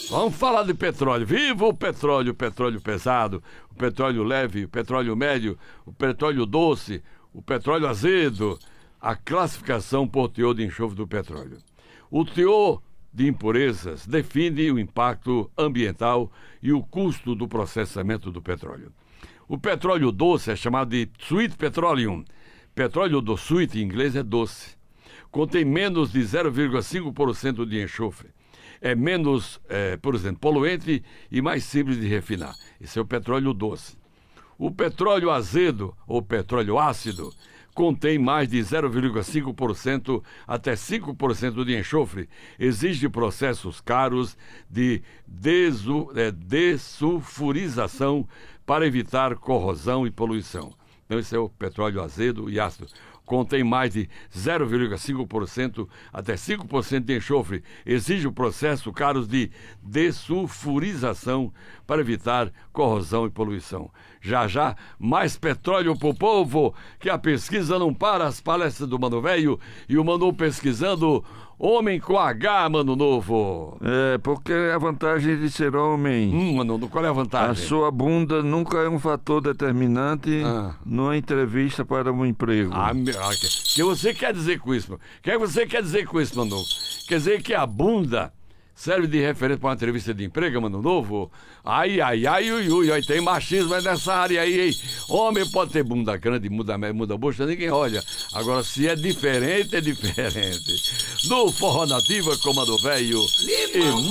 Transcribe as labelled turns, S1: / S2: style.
S1: Vamos falar de petróleo. Viva o petróleo pesado, o petróleo leve, o petróleo médio, o petróleo doce, o petróleo azedo. A classificação por teor de enxofre do petróleo. O teor de impurezas define o impacto ambiental e o custo do processamento do petróleo. O petróleo doce é chamado de sweet petroleum. Petróleo do sweet em inglês é doce. Contém menos de 0,5% de enxofre. É menos, por exemplo, poluente e mais simples de refinar. Esse é o petróleo doce. O petróleo azedo ou petróleo ácido contém mais de 0,5% até 5% de enxofre. Exige processos caros de dessulfurização para evitar corrosão e poluição. Então, esse é o petróleo azedo e ácido. Contém mais de 0,5% até 5% de enxofre. Exige processos caros de dessulfurização para evitar corrosão e poluição. Já, mais petróleo pro povo, que a pesquisa não para, as palestras do Mano Velho e o Manu pesquisando homem com H, Mano Novo.
S2: Porque a vantagem de ser homem...
S1: Mano, qual é a vantagem?
S2: A sua bunda nunca é um fator determinante numa entrevista para um emprego.
S1: O que você quer dizer com isso? O que você quer dizer com isso, Mano? Quer dizer que a bunda serve de referência para uma entrevista de emprego, Mano Novo? Ai, tem machismo nessa área aí, hein? Homem pode ter bunda grande, muda bucha, ninguém olha. Agora, se é diferente, é diferente. No Forró Nativa, com Mano Velho e